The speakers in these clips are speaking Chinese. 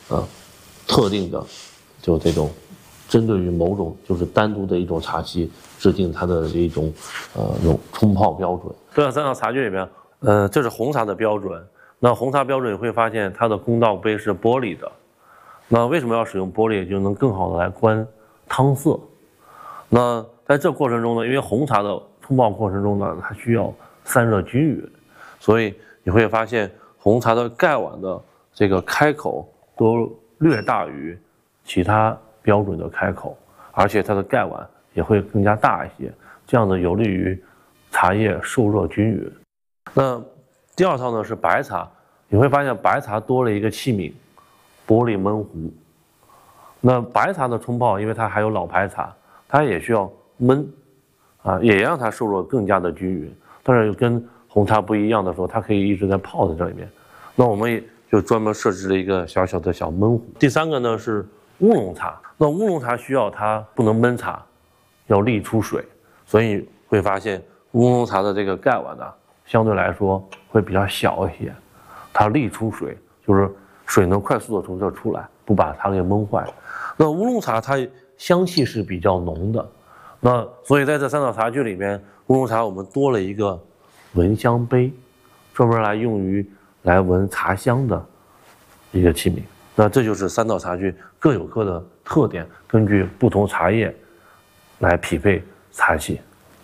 特定的就这种针对于某种就是单独的一种茶系制定它的一种冲泡标准。这3道茶具里面，这是红茶的标准。那红茶标准你会发现它的公道杯是玻璃的。那为什么要使用玻璃？就能更好的来观汤色。那在这过程中呢，因为红茶的冲泡过程中呢，它需要散热均匀，所以你会发现红茶的盖碗的这个开口都略大于其他标准的开口，而且它的盖碗也会更加大一些，这样的有利于茶叶受热均匀。那第2套呢是白茶，你会发现白茶多了一个器皿，玻璃焖壶。那白茶的冲泡，因为它还有老白茶，它也需要焖，也让它受热更加的均匀。但是跟红茶不一样的时候，它可以一直在泡在这里面。那我们也就专门设置了一个小小的小焖壶。第3个呢是乌龙茶，那乌龙茶需要它不能焖茶，要沥出水，所以会发现乌龙茶的这个盖碗呢，相对来说会比较小一些，它沥出水，就是水能快速的从这出来，不把它给闷坏。那乌龙茶它香气是比较浓的，那所以在这3道茶具里面，乌龙茶我们多了一个闻香杯，专门来用于来闻茶香的一个器皿。那这就是3道茶具各有各的特点，根据不同茶叶来匹配茶器。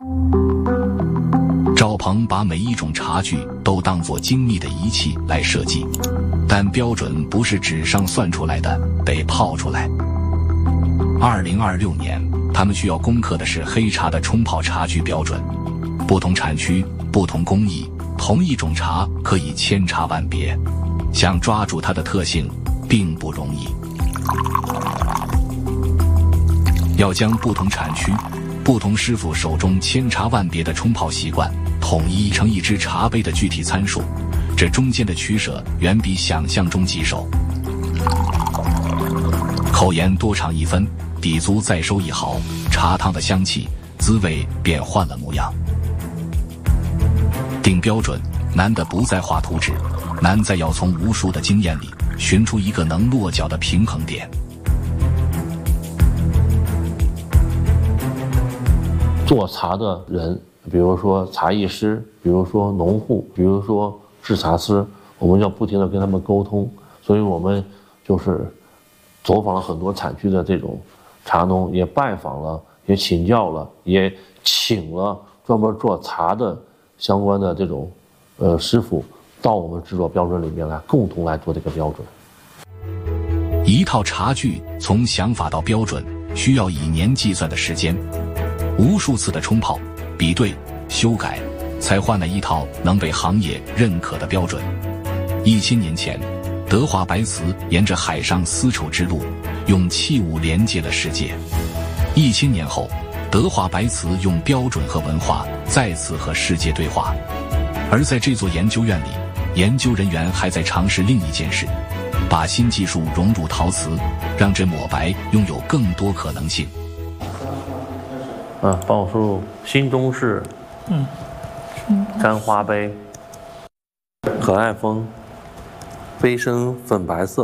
赵鹏把每一种茶具都当作精密的仪器来设计，但标准不是纸上算出来的，得泡出来。2026年，他们需要攻克的是黑茶的冲泡茶具标准。不同产区、不同工艺，同一种茶可以千差万别，想抓住它的特性并不容易。要将不同产区、不同师傅手中千差万别的冲泡习惯统一成一只茶杯的具体参数，这中间的取舍远比想象中棘手。口沿多长1分，底足再收1毫，茶汤的香气、滋味便换了模样。定标准难的不在画图纸，难在要从无数的经验里寻出一个能落脚的平衡点。 做茶的人，比如说茶艺师，比如说农户，比如说制茶师，我们要不停地跟他们沟通，所以我们就是走访了很多产区的这种茶农，也拜访了，也请教了，也请了专门做茶的相关的这种师傅到我们制作标准里面来，共同来做这个标准。 一套茶具从想法到标准需要以年计算的时间，无数次的冲泡、比对、修改，才换了一套能被行业认可的标准。1000年前，德华白瓷沿着海上丝绸之路，用器物连接了世界。1000年后，德华白瓷用标准和文化再次和世界对话。而在这座研究院里，研究人员还在尝试另一件事，把新技术融入陶瓷，让这抹白拥有更多可能性。 帮我输入新中式干花杯，可爱风，杯身粉白色，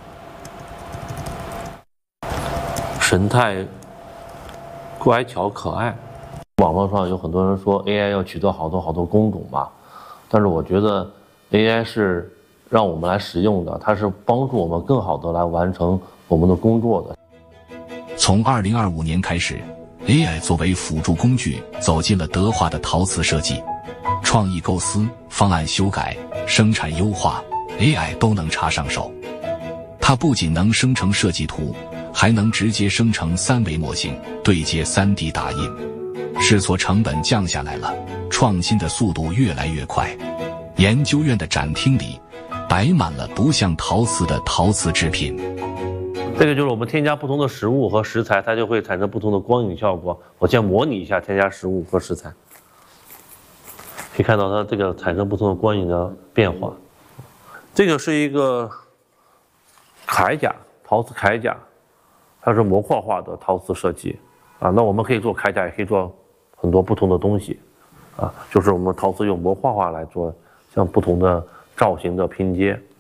神态乖巧可爱。网络上有很多人说 AI 要取得好多工种嘛，但是我觉得 AI 是让我们来使用的，它是帮助我们更好的来完成我们的工作的。 从2025年开始， AI 作为辅助工具走进了德华的陶瓷设计，创意构思、方案修改、生产优化， AI 都能插上手。它不仅能生成设计图，还能直接生成3维模型，对接 3D 打印。试错成本降下来了，创新的速度越来越快。研究院的展厅里摆满了不像陶瓷的陶瓷制品。 这个就是我们添加不同的食物和食材，它就会产生不同的光影效果。我先模拟一下添加食物和食材，可以看到它这个产生不同的光影的变化。这个是一个铠甲，陶瓷铠甲，它是模块化的陶瓷设计啊。那我们可以做铠甲，也可以做很多不同的东西啊，就是我们陶瓷用模块化来做像不同的造型的拼接。